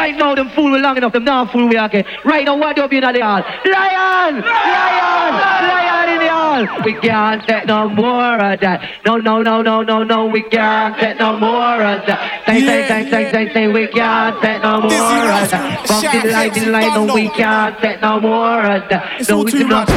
Right now, them fool we long enough, them now fool we again. Right now, what do you be in the hall? Lion! Lion! Lion in the hall! We can't take no more of that. No, we can't take no more of that. Say, we can't take no more of that. Bump the light, no, we can't take no more of that. No, we do not.